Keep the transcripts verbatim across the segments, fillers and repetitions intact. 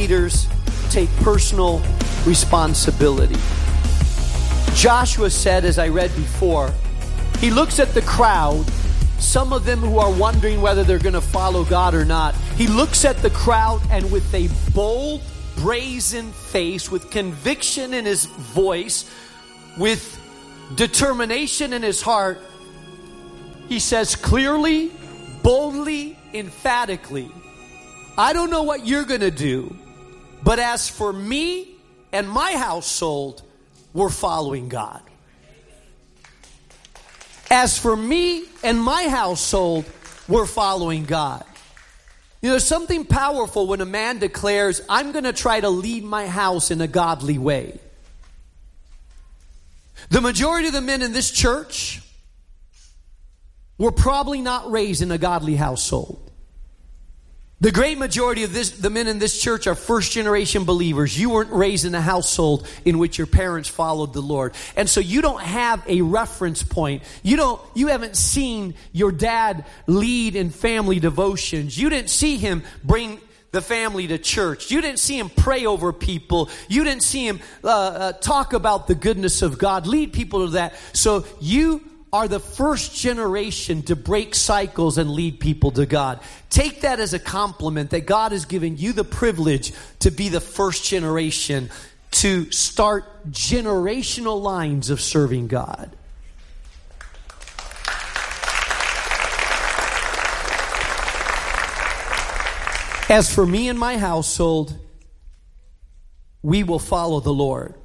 leaders take personal responsibility. Joshua said, as I read before, he looks at the crowd, some of them who are wondering whether they're going to follow God or not. He looks at the crowd and with a bold, brazen face, with conviction in his voice, with determination in his heart, he says clearly, boldly, emphatically, I don't know what you're going to do, but as for me and my household, we're following God. As for me and my household, we're following God. You know, there's something powerful when a man declares, I'm going to try to lead my house in a godly way. The majority of the men in this church were probably not raised in a godly household. The great majority of this, the men in this church are first generation believers. You weren't raised in a household in which your parents followed the Lord. And so you don't have a reference point. You don't, you haven't seen your dad lead in family devotions. You didn't see him bring the family to church. You didn't see him pray over people. You didn't see him uh, uh, talk about the goodness of God, lead people to that. So you are the first generation to break cycles and lead people to God. Take that as a compliment that God has given you the privilege to be the first generation to start generational lines of serving God. As for me and my household, we will follow the Lord.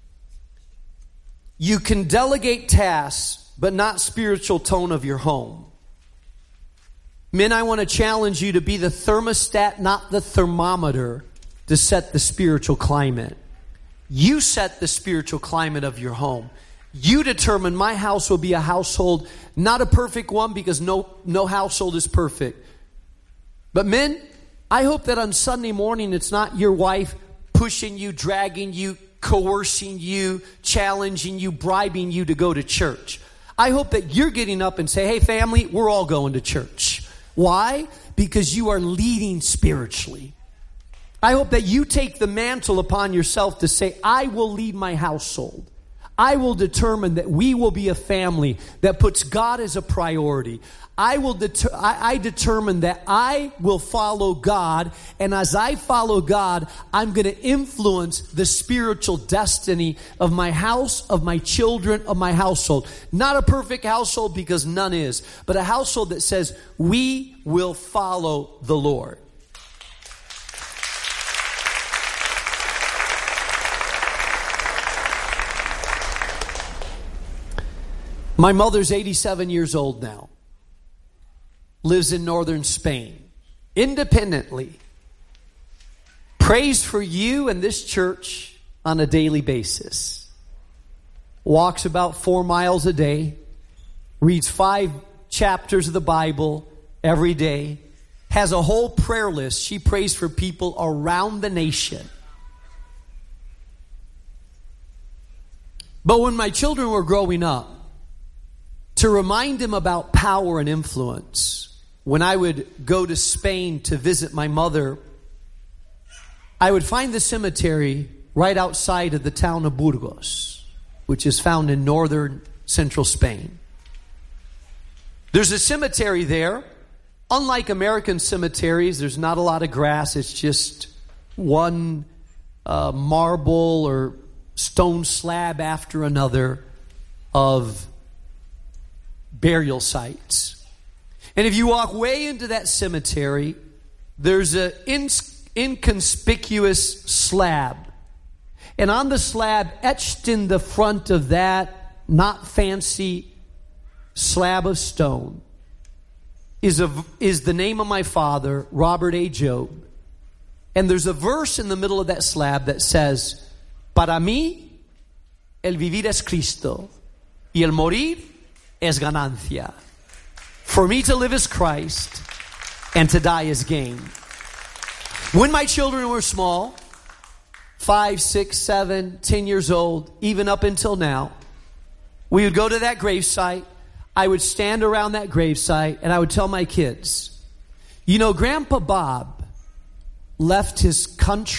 You can delegate tasks, but not spiritual tone of your home. Men, I want to challenge you to be the thermostat, not the thermometer, to set the spiritual climate. You set the spiritual climate of your home. You determine my house will be a household, not a perfect one, because no, no household is perfect. But men, I hope that on Sunday morning it's not your wife pushing you, dragging you, coercing you, challenging you, bribing you to go to church. I hope that you're getting up and say, hey family, we're all going to church. Why? Because you are leading spiritually. I hope that you take the mantle upon yourself to say, I will lead my household. I will determine that we will be a family that puts God as a priority. I will deter- I, I determine that I will follow God, and as I follow God, I'm going to influence the spiritual destiny of my house, of my children, of my household. Not a perfect household, because none is, but a household that says we will follow the Lord. My mother's eighty-seven years old now. Lives in northern Spain. Independently. Prays for you and this church on a daily basis. Walks about four miles a day. Reads five chapters of the Bible every day. Has a whole prayer list. She prays for people around the nation. But when my children were growing up, to remind them about power and influence, when I would go to Spain to visit my mother, I would find the cemetery right outside of the town of Burgos, which is found in northern central Spain. There's a cemetery there. Unlike American cemeteries, there's not a lot of grass. It's just one uh, marble or stone slab after another of burial sites. And if you walk way into that cemetery, there's an ins- inconspicuous slab. And on the slab, etched in the front of that not fancy slab of stone, is a, is the name of my father, Robert A. Job. And there's a verse in the middle of that slab that says, Para mí, el vivir es Cristo, y el morir es ganancia. For me to live is Christ, and to die is gain. When my children were small, five, six, seven, ten years old, even up until now, we would go to that gravesite. I would stand around that gravesite, and I would tell my kids, you know, Grandpa Bob left his country